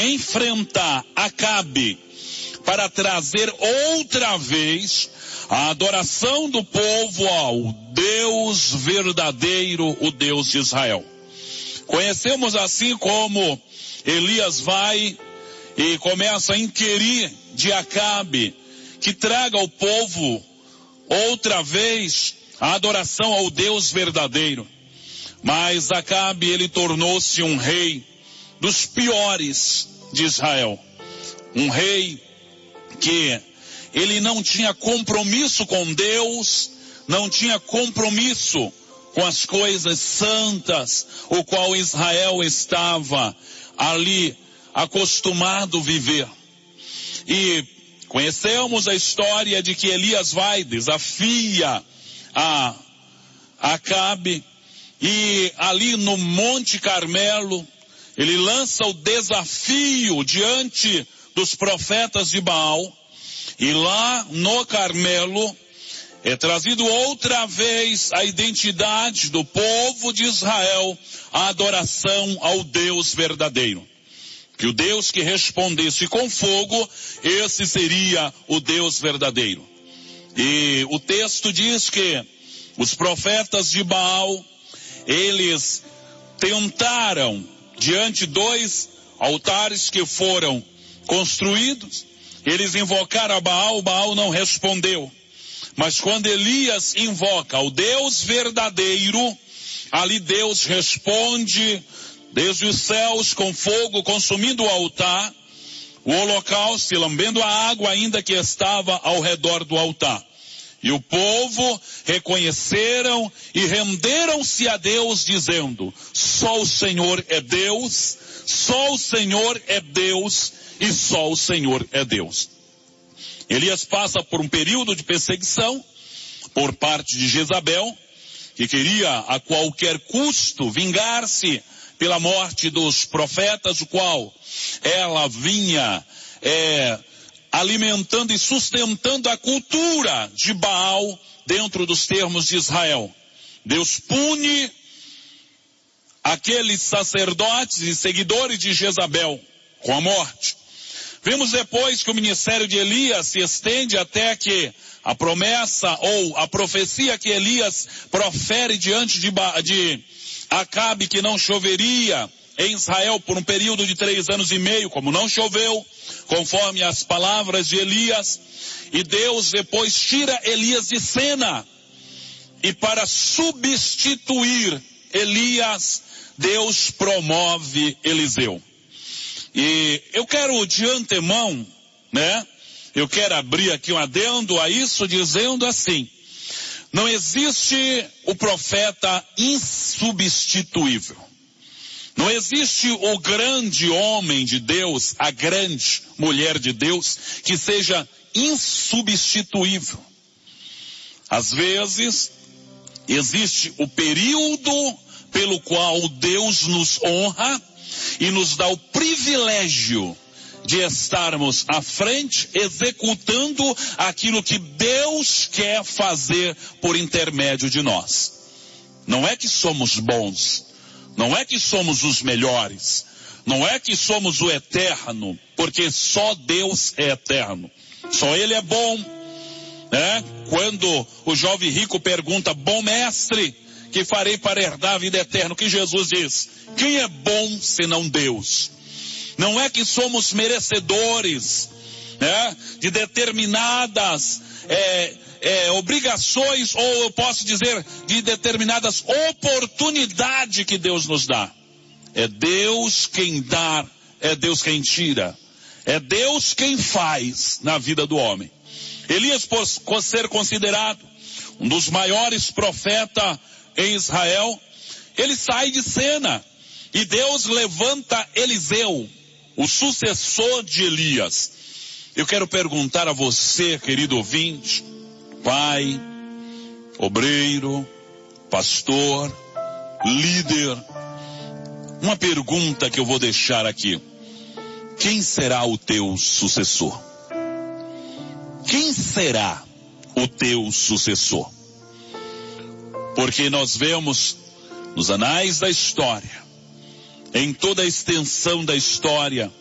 enfrentar Acabe para trazer outra vez a adoração do povo ao Deus verdadeiro, o Deus de Israel. Conhecemos assim como Elias vai e começa a inquirir de Acabe que traga ao povo outra vez a adoração ao Deus verdadeiro. Mas Acabe, ele tornou-se um rei dos piores de Israel. Um rei que ele não tinha compromisso com Deus, não tinha compromisso com as coisas santas, o qual Israel estava ali acostumado a viver. E conhecemos a história de que Elias vai, desafia a Acabe, e ali no Monte Carmelo, ele lança o desafio diante dos profetas de Baal, e lá no Carmelo é trazido outra vez a identidade do povo de Israel, a adoração ao Deus verdadeiro. Que o Deus que respondesse com fogo, esse seria o Deus verdadeiro. E o texto diz que os profetas de Baal, eles tentaram diante dois altares que foram construídos, eles invocaram a Baal, Baal não respondeu. Mas quando Elias invoca o Deus verdadeiro, ali Deus responde desde os céus com fogo consumindo o altar, o holocausto e lambendo a água ainda que estava ao redor do altar. E o povo reconheceram e renderam-se a Deus dizendo: só o Senhor é Deus, só o Senhor é Deus e só o Senhor é Deus. Elias passa por um período de perseguição por parte de Jezabel, que queria a qualquer custo vingar-se pela morte dos profetas, o qual ela vinha alimentando e sustentando a cultura de Baal dentro dos termos de Israel. Deus pune aqueles sacerdotes e seguidores de Jezabel com a morte. Vimos depois que o ministério de Elias se estende até que a promessa ou a profecia que Elias profere diante de Acabe, que não choveria em Israel por um período de 3 anos e meio, como não choveu, conforme as palavras de Elias, e Deus depois tira Elias de cena, e para substituir Elias, Deus promove Eliseu. E eu quero de antemão, eu quero abrir aqui um adendo a isso dizendo assim: não existe o profeta insubstituível. Não existe o grande homem de Deus, a grande mulher de Deus, que seja insubstituível. Às vezes, existe o período pelo qual Deus nos honra e nos dá o privilégio de estarmos à frente, executando aquilo que Deus quer fazer por intermédio de nós. Não é que somos bons, não é que somos os melhores, não é que somos o eterno, porque só Deus é eterno, só Ele é bom. Quando o jovem rico pergunta: bom mestre, que farei para herdar a vida eterna? O que Jesus diz? Quem é bom senão Deus? Não é que somos merecedores de determinadas obrigações, ou eu posso dizer, de determinadas oportunidades que Deus nos dá. É Deus quem dá, é Deus quem tira, é Deus quem faz na vida do homem. Elias, por ser considerado um dos maiores profetas em Israel, ele sai de cena e Deus levanta Eliseu, o sucessor de Elias. Eu quero perguntar a você, querido ouvinte, pai, obreiro, pastor, líder, uma pergunta que eu vou deixar aqui: quem será o teu sucessor? Quem será o teu sucessor? Porque nós vemos nos anais da história, em toda a extensão da história,